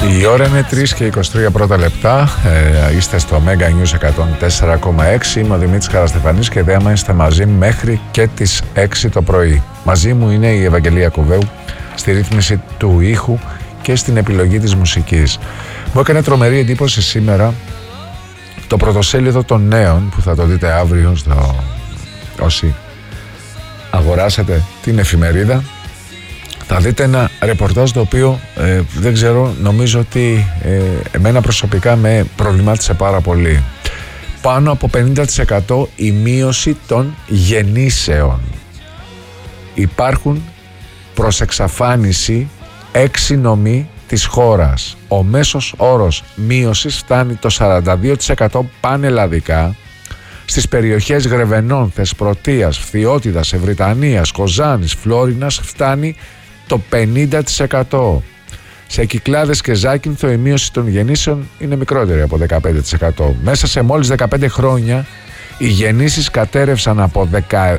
Η ώρα είναι 3 και 23 πρώτα λεπτά. Είστε στο Mega News 104,6. Είμαι ο Δημήτρης Χαραστεφανής και ιδέα είστε μαζί μέχρι και τις 6 το πρωί. Μαζί μου είναι η Ευαγγελία Κοβέου στη ρύθμιση του ήχου και στην επιλογή της μουσικής. Μου έκανε τρομερή εντύπωση σήμερα το πρωτοσέλιδο των νέων που θα το δείτε αύριο όσοι αγοράσετε την εφημερίδα. Θα δείτε ένα ρεπορτάζ το οποίο δεν ξέρω, νομίζω ότι εμένα προσωπικά με προβλημάτισε πάρα πολύ. Πάνω από 50% η μείωση των γεννήσεων. Υπάρχουν προς εξαφάνιση 6 νομοί της χώρας. Ο μέσος όρος μείωσης φτάνει το 42% πανελλαδικά. Στις περιοχές Γρεβενών, Θεσπρωτείας, Φθιώτιδας, Ευρυτανίας, Κοζάνης, Φλόρινας φτάνει το 50%. Σε Κυκλάδες και Ζάκυνθο η μείωση των γεννήσεων είναι μικρότερη από 15%. Μέσα σε μόλις 15 χρόνια οι γεννήσεις κατέρευσαν από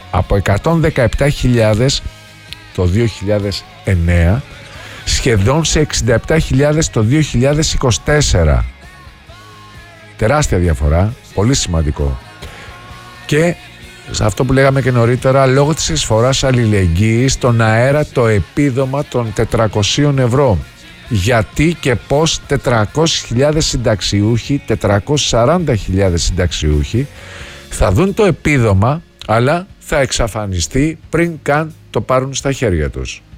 117.000 το 2009 σχεδόν σε 67.000 το 2024. Τεράστια διαφορά, πολύ σημαντικό. Και σε αυτό που λέγαμε και νωρίτερα, λόγω της εισφοράς αλληλεγγύης στον αέρα το επίδομα των 400 ευρώ. Γιατί και πώς 400.000 συνταξιούχοι, 440.000 συνταξιούχοι θα δουν το επίδομα, αλλά θα εξαφανιστεί πριν καν το πάρουν στα χέρια τους.